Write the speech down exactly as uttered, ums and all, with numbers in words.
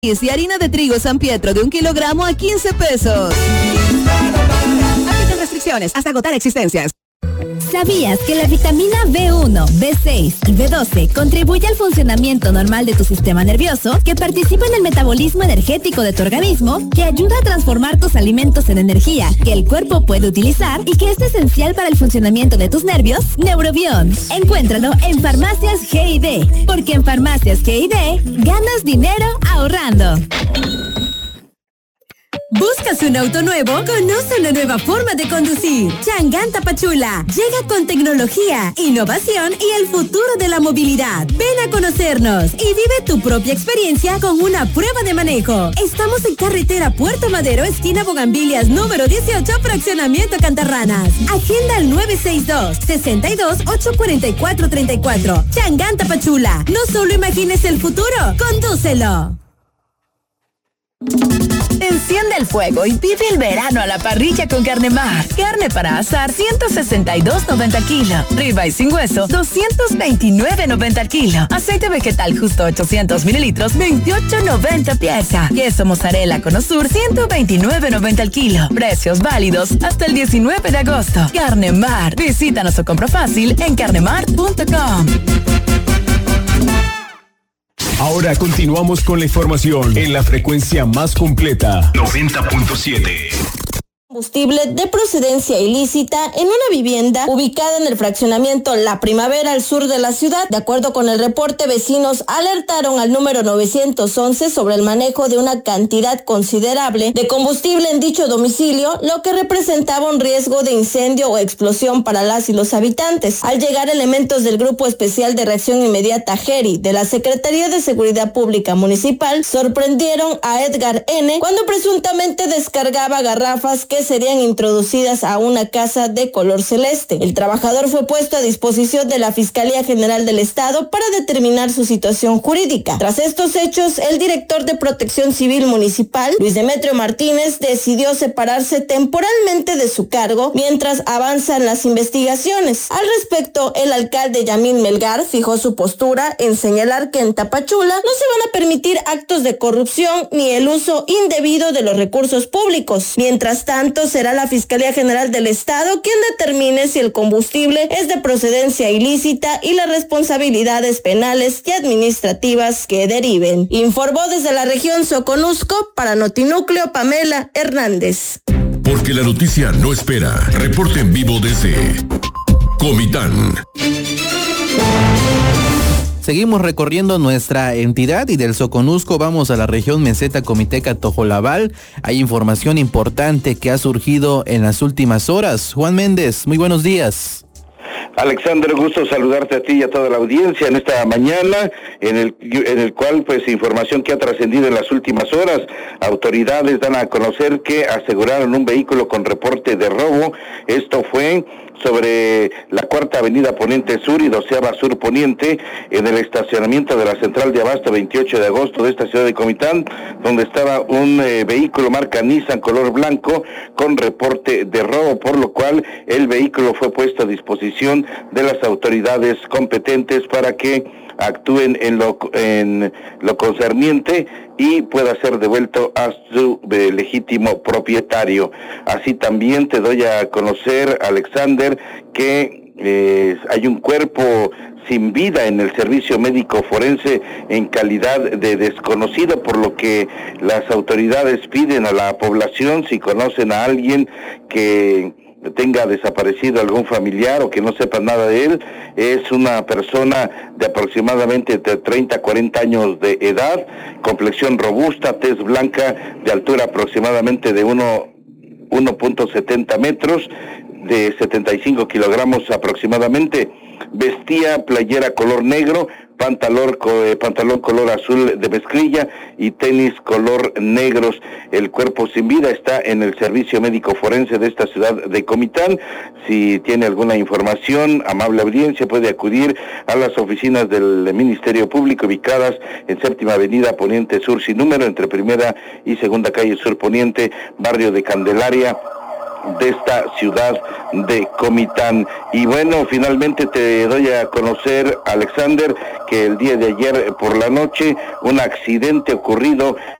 Y harina de trigo San Pietro de un kilogramo a quince pesos. Aplican restricciones hasta agotar existencias. ¿Sabías que la vitamina B uno, B seis y B doce contribuye al funcionamiento normal de tu sistema nervioso, que participa en el metabolismo energético de tu organismo, que ayuda a transformar tus alimentos en energía que el cuerpo puede utilizar y que es esencial para el funcionamiento de tus nervios? Neurobion. Encuéntralo en Farmacias G I D, porque en Farmacias G I D ganas dinero ahorrando. ¿Buscas un auto nuevo? Conoce una nueva forma de conducir. Changán Tapachula llega con tecnología, innovación y el futuro de la movilidad. Ven a conocernos y vive tu propia experiencia con una prueba de manejo. Estamos en carretera Puerto Madero, esquina Bogambilias, número dieciocho, fraccionamiento Cantarranas. Agenda al nueve seis dos, seis dos, ocho cuatro cuatro tres cuatro. Changán Tapachula. No solo imagines el futuro, condúcelo. Enciende el fuego y vive el verano a la parrilla con Carnemar. Carne para asar, ciento sesenta y dos noventa el kilo. Ribeye sin hueso, doscientos veintinueve noventa el kilo. Aceite vegetal justo ochocientos mililitros, veintiocho noventa pieza. Queso mozzarella Conosur, ciento veintinueve noventa el kilo. Precios válidos hasta el diecinueve de agosto. Carnemar. Visítanos o compra fácil en carnemar punto com. Ahora continuamos con la información en la frecuencia más completa. noventa punto siete. Combustible de procedencia ilícita en una vivienda ubicada en el fraccionamiento La Primavera al sur de la ciudad. De acuerdo con el reporte, vecinos alertaron al número novecientos once sobre el manejo de una cantidad considerable de combustible en dicho domicilio, lo que representaba un riesgo de incendio o explosión para las y los habitantes. Al llegar elementos del Grupo Especial de Reacción Inmediata G E R I de la Secretaría de Seguridad Pública Municipal, sorprendieron a Edgar N. cuando presuntamente descargaba garrafas que serían introducidas a una casa de color celeste. El trabajador fue puesto a disposición de la Fiscalía General del Estado para determinar su situación jurídica. Tras estos hechos, el director de Protección Civil Municipal, Luis Demetrio Martínez, decidió separarse temporalmente de su cargo mientras avanzan las investigaciones. Al respecto, el alcalde Yamil Melgar fijó su postura en señalar que en Tapachula no se van a permitir actos de corrupción ni el uso indebido de los recursos públicos. Mientras tanto, será la Fiscalía General del Estado quien determine si el combustible es de procedencia ilícita y las responsabilidades penales y administrativas que deriven. Informó desde la región Soconusco para Notinúcleo Pamela Hernández. Porque la noticia no espera. Reporte en vivo desde Comitán. Seguimos recorriendo nuestra entidad y del Soconusco vamos a la región Meseta Comiteca Tojolabal. Hay información importante que ha surgido en las últimas horas. Juan Méndez, muy buenos días. Alexander, gusto saludarte a ti y a toda la audiencia en esta mañana, en el en el cual, pues, información que ha trascendido en las últimas horas. Autoridades dan a conocer que aseguraron un vehículo con reporte de robo. Esto fue sobre la Cuarta Avenida Poniente Sur y Doceava Sur Poniente, en el estacionamiento de la Central de Abasto veintiocho de agosto de esta ciudad de Comitán, donde estaba un eh, vehículo marca Nissan color blanco con reporte de robo, por lo cual el vehículo fue puesto a disposición de las autoridades competentes para que actúen en lo en lo concerniente y pueda ser devuelto a su eh, legítimo propietario. Así también te doy a conocer, Alexander, que eh, hay un cuerpo sin vida en el servicio médico forense en calidad de desconocido, por lo que las autoridades piden a la población, si conocen a alguien que tenga desaparecido algún familiar o que no sepa nada de él, es una persona de aproximadamente de treinta a cuarenta años de edad, complexión robusta, tez blanca, de altura aproximadamente de uno punto setenta metros, de setenta y cinco kilogramos aproximadamente, vestía playera color negro, pantalón, eh, pantalón color azul de mezclilla y tenis color negros. El cuerpo sin vida está en el servicio médico forense de esta ciudad de Comitán. Si tiene alguna información, amable audiencia, puede acudir a las oficinas del Ministerio Público ubicadas en Séptima Avenida Poniente Sur sin número, entre Primera y Segunda Calle Sur Poniente, barrio de Candelaria, de esta ciudad de Comitán. Y bueno, finalmente te doy a conocer, Alexander, que el día de ayer por la noche un accidente ocurrido